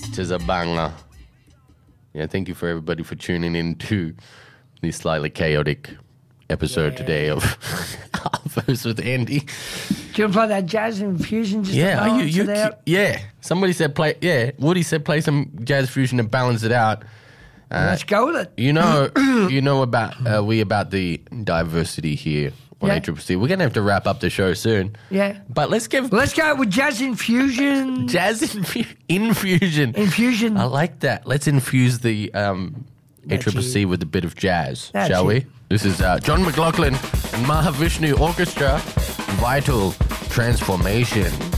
is a banger. Yeah, thank you for everybody for tuning in to the slightly chaotic episode today of First with Andy. Do you want to play that jazz and fusion just to balance it out? Yeah. Somebody said play. Yeah, Woody said play some jazz fusion to balance it out. Let's go with it. You know about about the diversity here on ACCC. We're gonna have to wrap up the show soon. Yeah, but let's go with jazz infusion. Infusion. Infusion. I like that. Let's infuse the ACCC with a bit of jazz, shall we? This is John McLaughlin and Mahavishnu Orchestra. Vital Transformation.